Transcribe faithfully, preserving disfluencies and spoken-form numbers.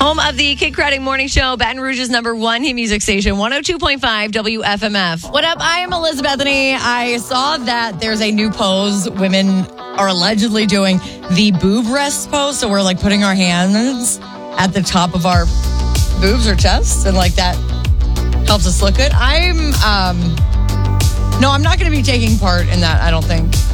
Home of the Kid Craddock Morning Show, Baton Rouge's number one hit music station, one oh two point five W F M F. What up? I am Elizabeth Bethany. I saw that there's a new pose women are allegedly doing, the boob rest pose. So we're like putting our hands at the top of our boobs or chests, and like that helps us look good. I'm, um, no, I'm not going to be taking part in that, I don't think.